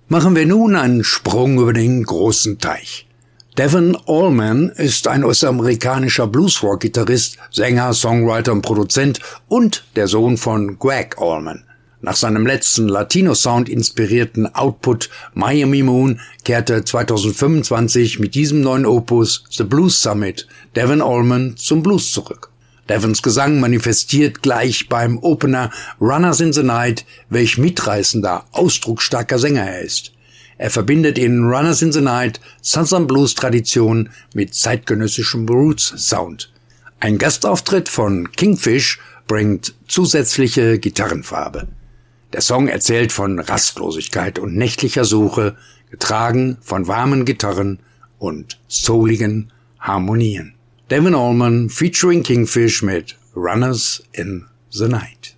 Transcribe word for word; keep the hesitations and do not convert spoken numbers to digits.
Machen wir nun einen Sprung über den großen Teich. Devon Allman ist ein US-amerikanischer Bluesrock-Gitarrist, Sänger, Songwriter und Produzent und der Sohn von Greg Allman. Nach seinem letzten Latino-Sound inspirierten Output Miami Moon kehrte zweitausendfünfundzwanzig mit diesem neuen Opus The Blues Summit Devon Allman zum Blues zurück. Devons Gesang manifestiert gleich beim Opener Runners in the Night, welch mitreißender, ausdrucksstarker Sänger er ist. Er verbindet in Runners in the Night Southern Blues Tradition mit zeitgenössischem Roots Sound. Ein Gastauftritt von Kingfish bringt zusätzliche Gitarrenfarbe. Der Song erzählt von Rastlosigkeit und nächtlicher Suche, getragen von warmen Gitarren und souligen Harmonien. Devon Allman featuring Kingfish mit Runners in the Night.